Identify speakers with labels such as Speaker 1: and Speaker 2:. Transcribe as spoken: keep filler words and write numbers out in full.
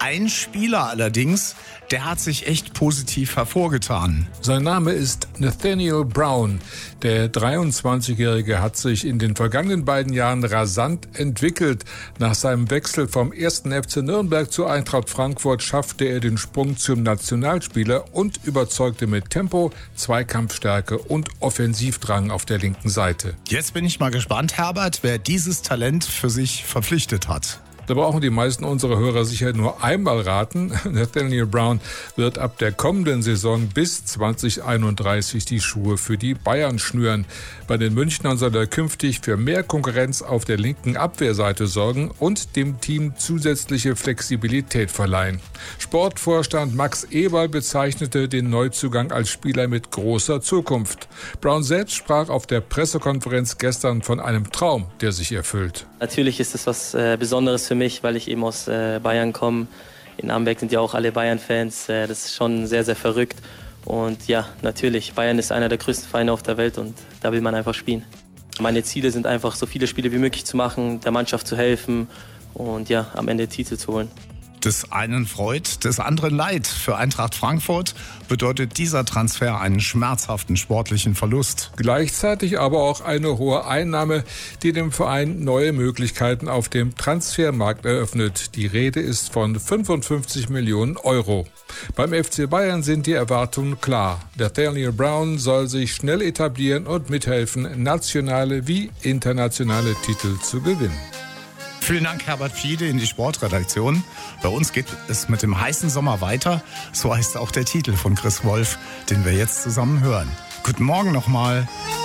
Speaker 1: Ein Spieler allerdings, der hat sich echt positiv hervorgetan.
Speaker 2: Sein Name ist Nathaniel Brown. Der dreiundzwanzigjährige hat sich in den vergangenen beiden Jahren rasant entwickelt. Nach seinem Wechsel vom ersten F C Nürnberg zu Eintracht Frankfurt schaffte er den Sprung zum Nationalspieler und überzeugte mit Tempo, Zweikampfstärke und Offensivdrang auf der linken Seite.
Speaker 1: Jetzt bin ich mal gespannt, Herbert, wer dieses Talent für sich verpflichtet hat.
Speaker 2: Da brauchen die meisten unserer Hörer sicher nur einmal raten. Nathaniel Brown wird ab der kommenden Saison bis zwanzig einunddreißig die Schuhe für die Bayern schnüren. Bei den Münchnern soll er künftig für mehr Konkurrenz auf der linken Abwehrseite sorgen und dem Team zusätzliche Flexibilität verleihen. Sportvorstand Max Eberl bezeichnete den Neuzugang als Spieler mit großer Zukunft. Brown selbst sprach auf der Pressekonferenz gestern von einem Traum, der sich erfüllt.
Speaker 3: Natürlich ist es was äh, Besonderes für mich, weil ich eben aus äh, Bayern komme. In Amberg sind ja auch alle Bayern-Fans. Äh, das ist schon sehr, sehr verrückt. Und ja, natürlich, Bayern ist einer der größten Vereine auf der Welt und da will man einfach spielen. Meine Ziele sind einfach, so viele Spiele wie möglich zu machen, der Mannschaft zu helfen und ja, am Ende Titel zu holen.
Speaker 1: Des einen freut, des anderen leid. Für Eintracht Frankfurt bedeutet dieser Transfer einen schmerzhaften sportlichen Verlust.
Speaker 2: Gleichzeitig aber auch eine hohe Einnahme, die dem Verein neue Möglichkeiten auf dem Transfermarkt eröffnet. Die Rede ist von fünfundfünfzig Millionen Euro. Beim F C Bayern sind die Erwartungen klar. Nathaniel Brown soll sich schnell etablieren und mithelfen, nationale wie internationale Titel zu gewinnen.
Speaker 1: Vielen Dank, Herbert Fiede, in die Sportredaktion. Bei uns geht es mit dem heißen Sommer weiter. So heißt auch der Titel von Chris Wolf, den wir jetzt zusammen hören. Guten Morgen nochmal.